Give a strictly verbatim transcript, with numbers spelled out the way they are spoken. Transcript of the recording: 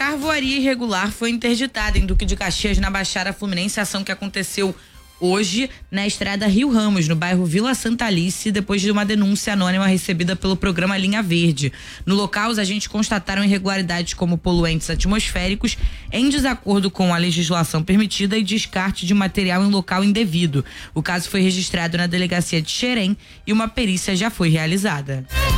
carvoaria irregular foi interditada em Duque de Caxias, na Baixada Fluminense, ação que aconteceu hoje na estrada Rio Ramos, no bairro Vila Santa Alice, depois de uma denúncia anônima recebida pelo programa Linha Verde. No local, os agentes constataram irregularidades como poluentes atmosféricos em desacordo com a legislação permitida e descarte de material em local indevido. O caso foi registrado na delegacia de Xerém e uma perícia já foi realizada.